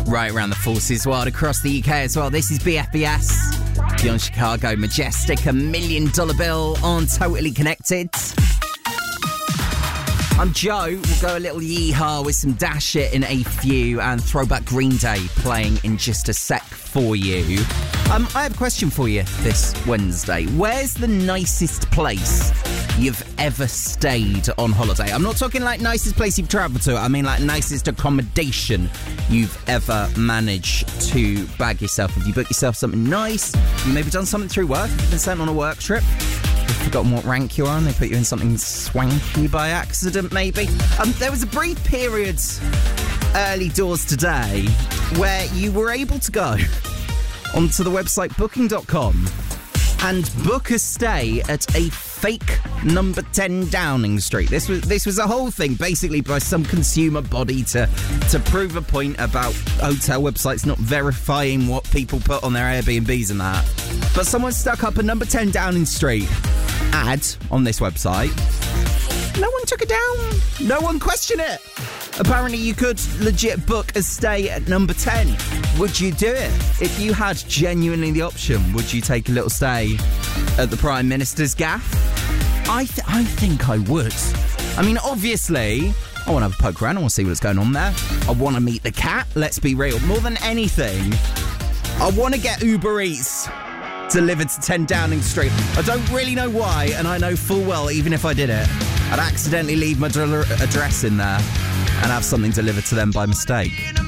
right around the forces world, across the UK as well. This is BFBS. Beyond Chicago, Majestic, $1 million bill on Totally Connected. I'm Joe. We'll go a little yeehaw with some Dash It in a few and Throwback Green Day playing in just a sec for you. I have a question for you this Wednesday. Where's the nicest place you've ever stayed on holiday? I'm not talking like nicest place you've travelled to. I mean like nicest accommodation you've ever managed to bag yourself. Have you booked yourself something nice? You maybe done something through work? Been sent on a work trip? You've forgotten what rank you're on? They put you in something swanky by accident, maybe? There was a brief period early doors today where you were able to go onto the website booking.com and book a stay at a fake number 10 Downing Street. This was a whole thing, basically, by some consumer body to prove a point about hotel websites not verifying what people put on their Airbnbs and that. But someone stuck up a number 10 Downing Street ad on this website. No one took it down. No one questioned it. Apparently you could legit book a stay at number 10. Would you do it? If you had genuinely the option, would you take a little stay at the Prime Minister's gaff? I think I would. I mean, obviously, I want to have a poke around. I want to see what's going on there. I want to meet the cat. Let's be real. More than anything, I want to get Uber Eats delivered to 10 Downing Street. I don't really know why, and I know full well, even if I did it, I'd accidentally leave my address in there and have something delivered to them by mistake.